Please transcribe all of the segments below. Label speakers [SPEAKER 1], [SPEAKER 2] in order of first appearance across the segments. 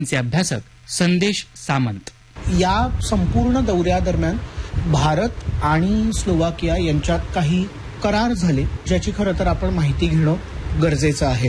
[SPEAKER 1] चे अभ्यासक संदेश सामंत.
[SPEAKER 2] या संपूर्ण दौऱ्यादरम्यान भारत आणि स्लोवाकिया यांच्यात काही करार झाले, ज्याची खरं तर आपण माहिती घेणं गरजेचं आहे.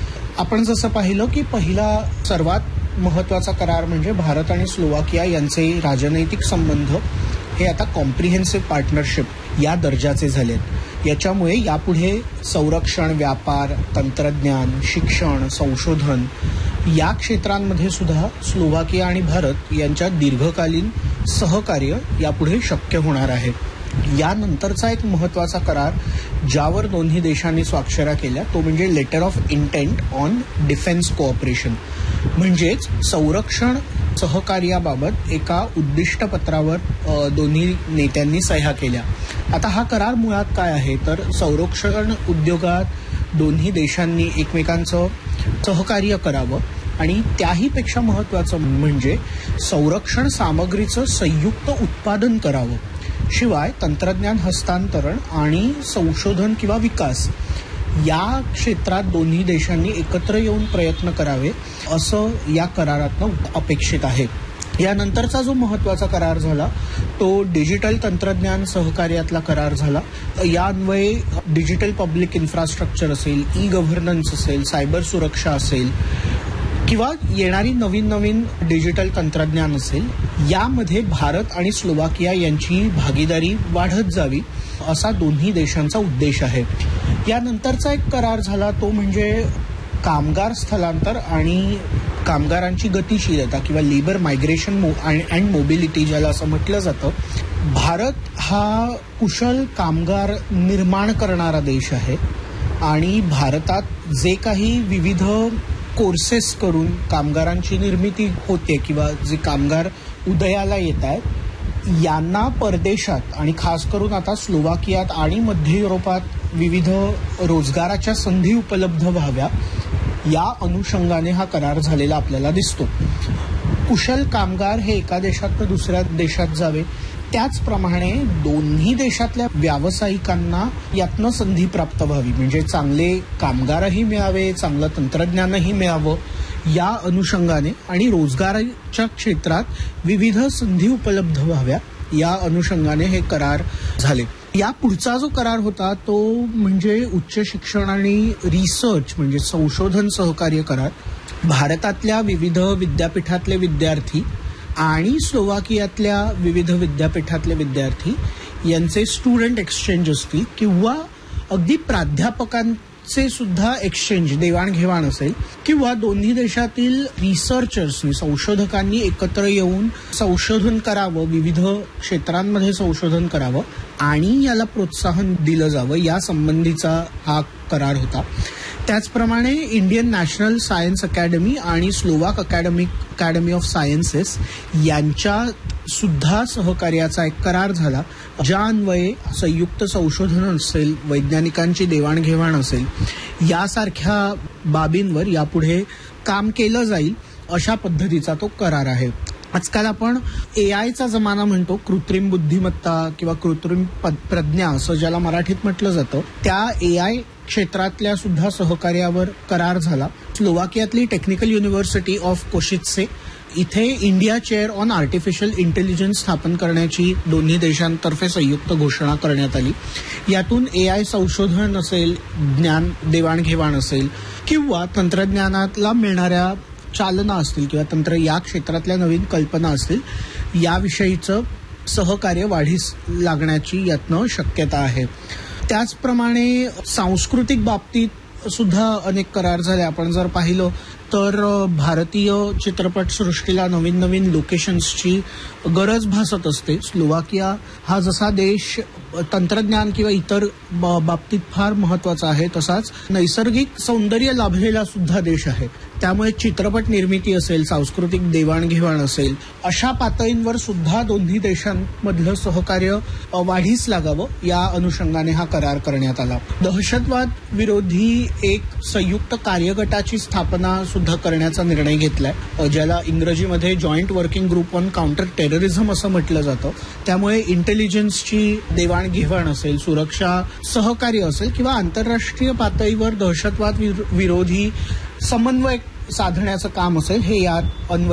[SPEAKER 2] आपण जसं पाहिलं की पहिला सर्वात महत्त्वाचा करार म्हणजे भारत आणि स्लोवाकिया यांचे राजनैतिक संबंध हे आता कॉम्प्रिहेन्सिव्ह पार्टनरशिप या दर्जाचे झालेत. याच्यामुळे यापुढे संरक्षण, व्यापार, तंत्रज्ञान, शिक्षण, संशोधन या क्षेत्रांमध्ये सुद्धा स्लोवाकिया आणि भारत यांच्यात दीर्घकालीन सहकार्य यापुढे शक्य होणार आहे. यानंतरचा एक महत्त्वाचा करार ज्यावर दोन्ही देशांनी स्वाक्षऱ्या केल्या तो म्हणजे letter of intent on defence cooperation, म्हणजेच संरक्षण सहकार्याबाबत एका उद्दिष्टपत्रावर दोन्ही नेत्यांनी सह्या केल्या. आता हा करार मुळात काय आहे तर संरक्षण उद्योगात दोन्ही देशांनी एकमेकांचं सहकार्य करावं आणि त्याहीपेक्षा महत्त्वाचं म्हणजे संरक्षण सामग्रीचं संयुक्त उत्पादन करावं. शिवाय तंत्रज्ञान हस्तांतरण आणि संशोधन किंवा विकास या क्षेत्रात दोन्ही देशांनी एकत्र येऊन प्रयत्न करावे असं या करारातनं अपेक्षित आहे. यानंतरचा जो महत्त्वाचा करार झाला तो डिजिटल तंत्रज्ञान सहकार्यातला करार झाला. या अन्वये डिजिटल पब्लिक इन्फ्रास्ट्रक्चर असेल, ई गव्हर्नन्स असेल, सायबर सुरक्षा असेल किंवा येणारी नवीन डिजिटल तंत्रज्ञान असेल, यामध्ये भारत आणि स्लोवाकिया यांची भागीदारी वाढत जावी असा दोन्ही देशांचा उद्देश आहे. यानंतरचा एक करार झाला तो म्हणजे कामगार स्थलांतर आणि कामगारांची गतिशीलता किंवा लेबर मायग्रेशन अँड मोबिलिटी ज्याला असं म्हटलं जातं. भारत हा कुशल कामगार निर्माण करणारा देश आहे आणि भारतात जे काही विविध कोर्सेस करून कामगारांची निर्मिती होते किंवा जे कामगार उदयाला येत आहेत यांना परदेशात आणि खास करून आता स्लोवाकियात आणि मध्य युरोपात विविध रोजगाराच्या संधी उपलब्ध व्हाव्या या अनुषंगाने हा करार झालेला आपल्याला दिसतो. कुशल कामगार हे एका देशातून दुसऱ्या देशात जावे, त्याचप्रमाणे दोन्ही देशातल्या व्यावसायिकांना यातनं संधी प्राप्त व्हावी, म्हणजे चांगले कामगारही मिळावे, चांगलं तंत्रज्ञानही मिळावं या अनुषंगाने आणि रोजगाराच्या क्षेत्रात विविध संधी उपलब्ध व्हाव्या या अनुषंगाने हे करार झाले. या पुढचा जो करार होता तो म्हणजे उच्च शिक्षण आणि रिसर्च म्हणजे संशोधन सहकार्य करार. भारतातल्या विविध विद्यापीठातले विद्यार्थी आणि स्लोवाकियातल्या विविध विद्यापीठातले विद्यार्थी यांचे स्टुडंट एक्सचेंज असतील किंवा अगदी प्राध्यापकांचे सुद्धा एक्सचेंज देवाणघेवाण असेल किंवा दोन्ही देशातील रिसर्चर्सनी संशोधकांनी एकत्र येऊन संशोधन करावं, विविध क्षेत्रांमध्ये संशोधन करावं आणि याला प्रोत्साहन दिलं जावं या संबंधीचा हा करार होता. त्याचप्रमाणे इंडियन नॅशनल सायन्स अकॅडमी आणि स्लोवाक अकॅडमी ऑफ सायन्सेस यांच्या सुद्धा सहकार्याचा एक करार झाला, ज्या अन्वये संयुक्त संशोधन असेल, वैज्ञानिकांची देवाणघेवाण असेल यासारख्या बाबींवर यापुढे काम केलं जाईल अशा पद्धतीचा तो करार आहे. आजकाल आपण AIचा जमाना म्हणतो, कृत्रिम बुद्धिमत्ता किंवा कृत्रिम प्रज्ञा असं ज्याला मराठीत म्हटलं जातं, त्या AI क्षेत्रातल्या सुद्धा सहकार्यावर करार झाला. स्लोवाकियातली टेक्निकल युनिव्हर्सिटी ऑफ कोशित्से इथे India chair on artificial intelligence स्थापन करण्याची दोन्ही देशांतर्फे संयुक्त घोषणा करण्यात आली. यातून AI संशोधन असेल, ज्ञान देवाणघेवाण असेल किंवा तंत्रज्ञानाला मिळणाऱ्या चालना असतील किंवा या क्षेत्रातल्या नवीन कल्पना असतील याविषयीचं सहकार्य वाढीस लागण्याची यातनं शक्यता आहे. त्याचप्रमाणे सांस्कृतिक बाबतीत सुद्धा अनेक करार झाले. आपण जर पाहिलं तर भारतीय चित्रपटसृष्टीला नवीन लोकेशन्सची गरज भासत असते. स्लोवाकिया हा जसा देश तंत्रज्ञान किंवा इतर बाबतीत फार महत्वाचा आहे तसाच नैसर्गिक सौंदर्य लाभलेला सुद्धा देश आहे. त्यामुळे चित्रपट निर्मिती असेल, सांस्कृतिक देवाणघेवाण असेल अशा पातळींवर सुद्धा दोन्ही देशांमधलं सहकार्य वाढीस लागावं या अनुषंगाने हा करार करण्यात आला. दहशतवाद विरोधी एक संयुक्त कार्यगटाची स्थापना सुद्धा करण्याचा निर्णय घेतलाय, ज्याला इंग्रजीमध्ये joint working group on counter terrorism असं म्हटलं जातं. त्यामुळे इंटेलिजन्सची देवाणघेवाण असेल, सुरक्षा सहकार्य असेल किंवा आंतरराष्ट्रीय पातळीवर दहशतवाद विरोधी समन्वय साधण्याचं काम असेल हे यात